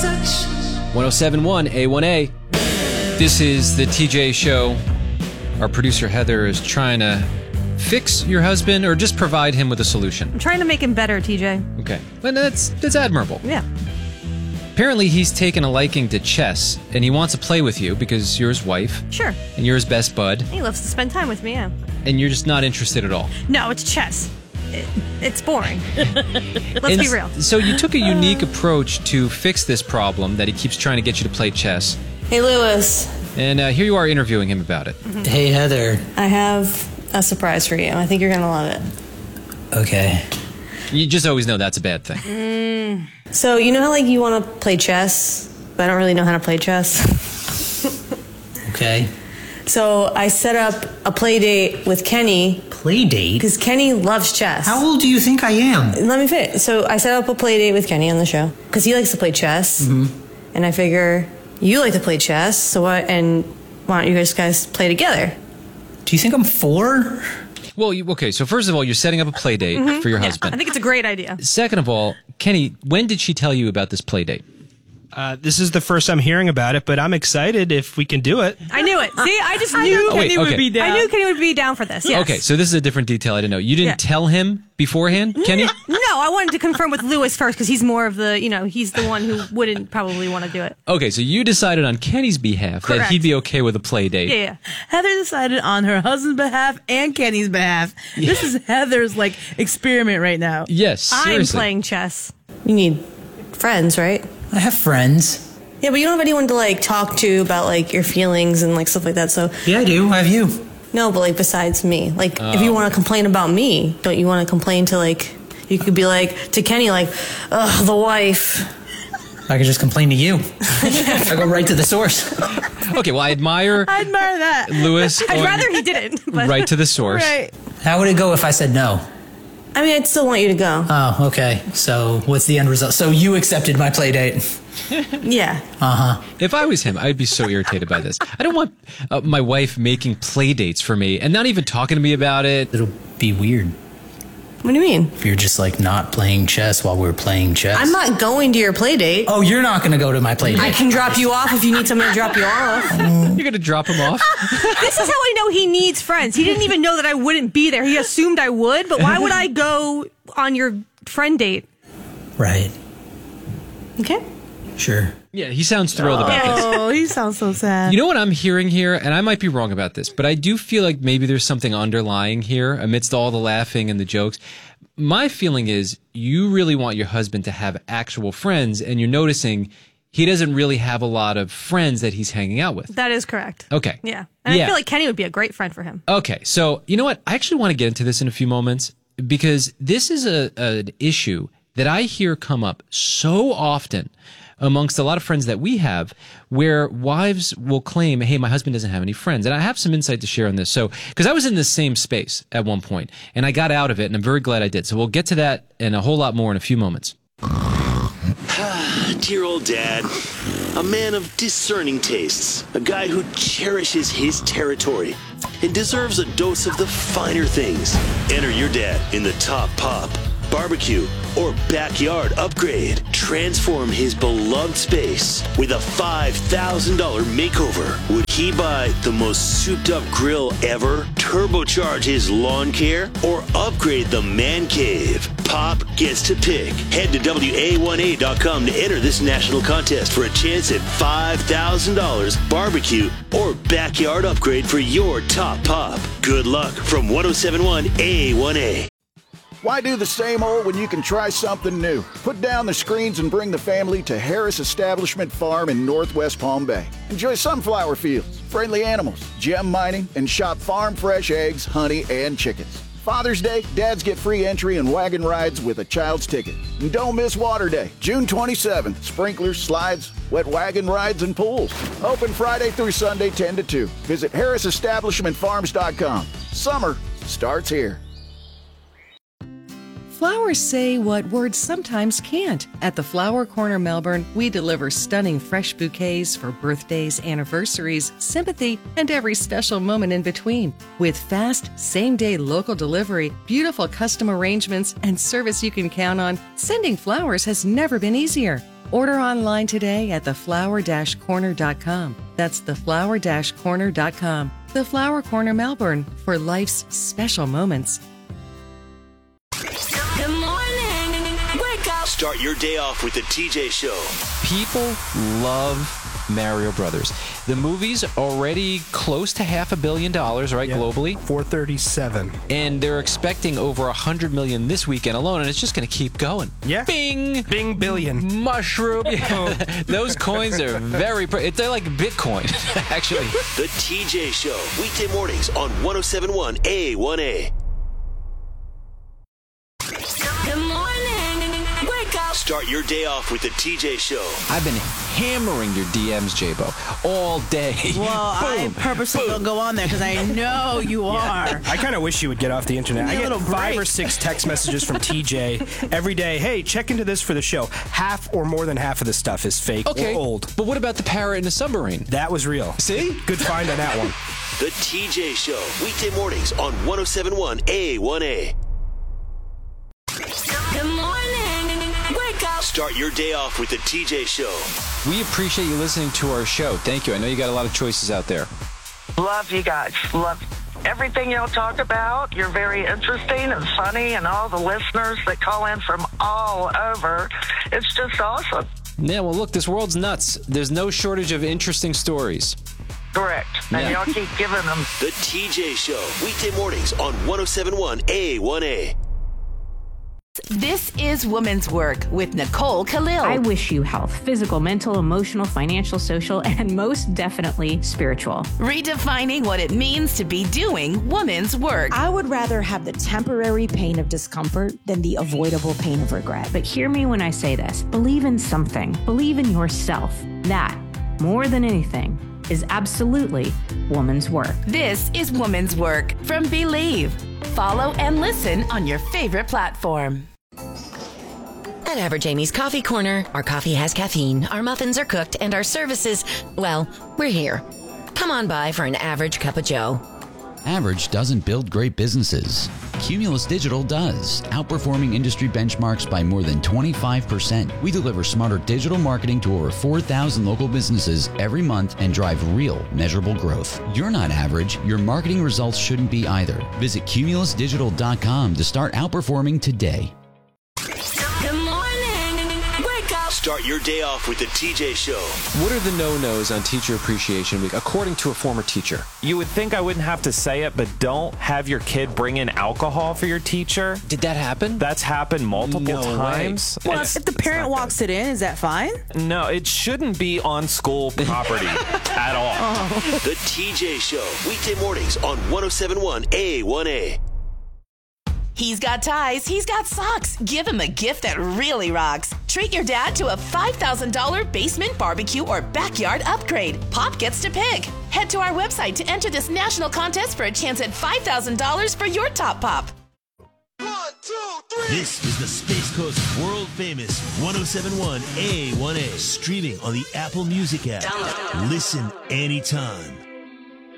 1071 A1A. This is the TJ Show. Our producer Heather is trying to fix your husband or just provide him with a solution. I'm trying to make him better, TJ. Okay. Well, that's admirable. Yeah. Apparently, he's taken a liking to chess, and he wants to play with you because you're his wife. Sure. And you're his best bud. He loves to spend time with me, yeah. And you're just not interested at all. No, it's chess. It's boring. Let's be real. So you took a unique approach to fix this problem that he keeps trying to get you to play chess. Hey, Lewis. And here you are interviewing him about it. Mm-hmm. Hey, Heather. I have a surprise for you. I think you're going to love it. Okay. You just always know that's a bad thing. So, you know how, like, you want to play chess, but I don't really know how to play chess? Okay. So, I set up a play date with Kenny. Play date? Because Kenny loves chess. How old do you think I am? Let me finish. So, I set up a play date with Kenny on the show. Because he likes to play chess. Mm-hmm. And I figure, you like to play chess, so why don't you guys play together? Do you think I'm 4? Well, okay, so first of all, you're setting up a play date for your husband. I think it's a great idea. Second of all, Kenny, when did she tell you about this play date? This is the first I'm hearing about it, but I'm excited if we can do it. I knew it. See, I just knew Kenny would be down. I knew Kenny would be down for this. Yes. Okay, so this is a different detail I didn't know. You didn't tell him beforehand, Kenny? No, I wanted to confirm with Lewis first because he's more of the, he's the one who wouldn't probably want to do it. Okay, so you decided on Kenny's behalf that he'd be okay with a play date. Yeah. Heather decided on her husband's behalf and Kenny's behalf. Yeah. This is Heather's, experiment right now. Yes, seriously. I'm playing chess. You need friends, right? I have friends. Yeah, but you don't have anyone to, talk to about, your feelings and, stuff like that, so... Yeah, I do. I have you. No, but, besides me. If you want to complain about me, don't you want to complain to, you could be to Kenny, ugh, the wife. I could just complain to you. I go right to the source. Okay, well, I admire that. Lewis. I'd rather he didn't. But. Right to the source. Right. How would it go if I said no? I mean, I'd still want you to go. Oh, okay. So what's the end result? So you accepted my play date? Yeah. Uh-huh. If I was him, I'd be so irritated by this. I don't want my wife making play dates for me and not even talking to me about it. It'll be weird. What do you mean? If you're just not playing chess while we're playing chess. I'm not going to your play date. Oh, you're not going to go to my play date. I can drop you off if you need someone to drop you off. You're going to drop him off? This is how I know he needs friends. He didn't even know that I wouldn't be there. He assumed I would, but why would I go on your friend date? Right. Okay. Sure. Yeah, he sounds thrilled about this. Oh, he sounds so sad. You know what I'm hearing here, and I might be wrong about this, but I do feel like maybe there's something underlying here amidst all the laughing and the jokes. My feeling is you really want your husband to have actual friends, and you're noticing he doesn't really have a lot of friends that he's hanging out with. That is correct. Okay. Yeah. And I feel like Kenny would be a great friend for him. Okay, so you know what? I actually want to get into this in a few moments because this is an issue that I hear come up so often amongst a lot of friends that we have where wives will claim, hey, my husband doesn't have any friends. And I have some insight to share on this. So, because I was in the same space at one point and I got out of it and I'm very glad I did. So we'll get to that and a whole lot more in a few moments. Dear old dad, a man of discerning tastes, a guy who cherishes his territory and deserves a dose of the finer things. Enter your dad in the Top Pop barbecue or backyard upgrade. Transform his beloved space with a $5,000 makeover. Would he buy the most souped up grill ever, turbocharge his lawn care, or upgrade the man cave? Pop gets to pick. Head to WA1A.com to enter this national contest for a chance at $5,000 barbecue or backyard upgrade for your Top Pop. Good luck from 1071 A1A. Why do the same old when you can try something new? Put down the screens and bring the family to Harris Establishment Farm in Northwest Palm Bay. Enjoy sunflower fields, friendly animals, gem mining, and shop farm fresh eggs, honey, and chickens. Father's Day, dads get free entry and wagon rides with a child's ticket. And don't miss Water Day, June 27th. Sprinklers, slides, wet wagon rides, and pools. Open Friday through Sunday, 10 to 2. Visit HarrisEstablishmentFarms.com. Summer starts here. Flowers say what words sometimes can't. At the Flower Corner Melbourne, we deliver stunning fresh bouquets for birthdays, anniversaries, sympathy, and every special moment in between. With fast, same-day local delivery, beautiful custom arrangements, and service you can count on, sending flowers has never been easier. Order online today at theflower-corner.com. That's theflower-corner.com. The Flower Corner Melbourne, for life's special moments. Good morning. Wake up. Start your day off with the TJ Show. People love Mario Brothers. The movie's already close to $500 million, right, globally? 437. And they're expecting over 100 million this weekend alone, and it's just going to keep going. Yeah. Bing! Bing billion. Mushroom. Those coins are very... they're like Bitcoin, actually. The TJ Show. Weekday mornings on 107.1 A1A. Good morning. Wake up. Start your day off with the TJ Show. I've been hammering your DMs, J-Bo, all day. Well, I purposely don't go on there because I know you are. I kind of wish you would get off the internet. I get 5 or 6 text messages from TJ every day. Hey, check into this for the show. Half or more than half of the stuff is fake or old. But what about the parrot in the submarine? That was real. See? Good find on that one. The TJ Show. Weekday mornings on 107.1 A1A. Good morning. Wake up. Start your day off with the TJ Show. We appreciate you listening to our show. Thank you. I know you got a lot of choices out there. Love you guys. Love everything y'all talk about. You're very interesting and funny, and all the listeners that call in from all over. It's just awesome. Yeah, well, look, this world's nuts. There's no shortage of interesting stories. Correct. And y'all keep giving them. The TJ Show. Weekday mornings on 107.1 A1A. This is Woman's Work with Nicole Khalil. I wish you health, physical, mental, emotional, financial, social, and most definitely spiritual. Redefining what it means to be doing woman's work. I would rather have the temporary pain of discomfort than the avoidable pain of regret. But hear me when I say this. Believe in something. Believe in yourself. That, more than anything, is absolutely woman's work. This is Woman's Work from Believe. Follow and listen on your favorite platform. At Average Amy's Coffee Corner, our coffee has caffeine, our muffins are cooked, and our services, well, we're here. Come on by for an average cup of joe. Average doesn't build great businesses. Cumulus Digital does, outperforming industry benchmarks by more than 25%. We deliver smarter digital marketing to over 4,000 local businesses every month and drive real, measurable growth. You're not average. Your marketing results shouldn't be either. Visit cumulusdigital.com to start outperforming today. Good morning. Wake up. Start your day off with the TJ Show. What are the no-nos on Teacher Appreciation Week, according to a former teacher? You would think I wouldn't have to say it, but don't have your kid bring in alcohol for your teacher. Did that happen? That's happened multiple times. Well, if the parent walks it in, is that fine? No, it shouldn't be on school property at all. Oh. The TJ Show. Weekday mornings on 107.1 A1A. He's got ties, he's got socks. Give him a gift that really rocks. Treat your dad to a $5,000 basement barbecue or backyard upgrade. Pop gets to pick. Head to our website to enter this national contest for a chance at $5,000 for your top pop. 1, 2, 3. This is the Space Coast world famous 107.1 A1A. Streaming on the Apple Music app. Download. Listen anytime.